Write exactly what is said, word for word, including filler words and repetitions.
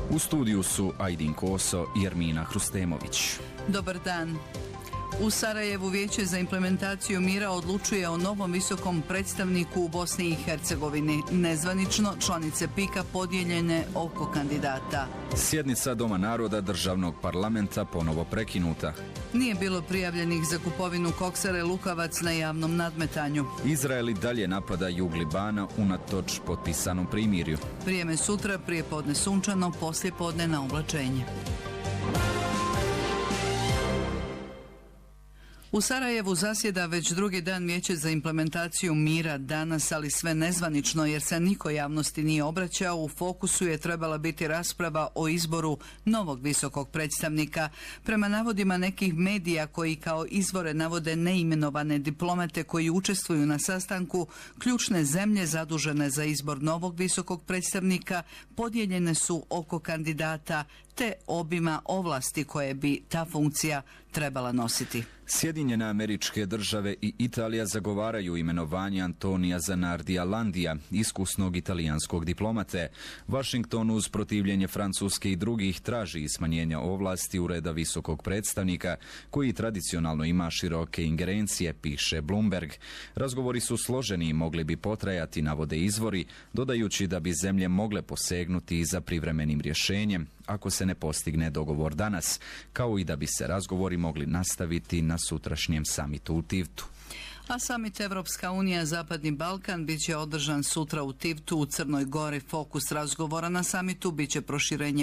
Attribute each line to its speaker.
Speaker 1: U studiju su Ajdin Koso i Ermina Hrustemović.
Speaker 2: Dobar dan. U Sarajevu Vijeće za implementaciju mira odlučuje o novom visokom predstavniku u Bosni i Hercegovini. Nezvanično članice pika podijeljene oko kandidata.
Speaker 1: Sjednica Doma naroda državnog parlamenta ponovo prekinuta.
Speaker 2: Nije bilo prijavljenih za kupovinu koksare Lukavac na javnom nadmetanju.
Speaker 1: Izrael i dalje napada jug Libana unatoč potpisanom primirju.
Speaker 2: Vrijeme sutra, prije podne sunčano, poslije podne na oblačenje. U Sarajevu zasjeda već drugi dan Vijeće za implementaciju mira danas, ali sve nezvanično jer se niko javnosti nije obraćao. U fokusu je trebala biti rasprava o izboru novog visokog predstavnika. Prema navodima nekih medija koji kao izvore navode neimenovane diplomate koji učestvuju na sastanku, ključne zemlje zadužene za izbor novog visokog predstavnika podijeljene su oko kandidata te obima ovlasti koje bi ta funkcija trebala nositi.
Speaker 1: Sjedinjene Američke Države i Italija zagovaraju imenovanje Antonija Zanardija Landija, iskusnog italijanskog diplomate. Washington uz protivljenje Francuske i drugih traži smanjenja ovlasti ureda visokog predstavnika, koji tradicionalno ima široke ingerencije, piše Bloomberg. Razgovori su složeni i mogli bi potrajati, navode izvori, dodajući da bi zemlje mogle posegnuti za privremenim rješenjem ako se ne postigne dogovor danas, kao i da bi se razgovori mogli nastaviti na sutrašnjem samitu u Tivtu.
Speaker 2: A samit Evropska unija Zapadni Balkan bit će održan sutra u Tivtu u Crnoj Gori. Fokus razgovora na samitu bit će proširenje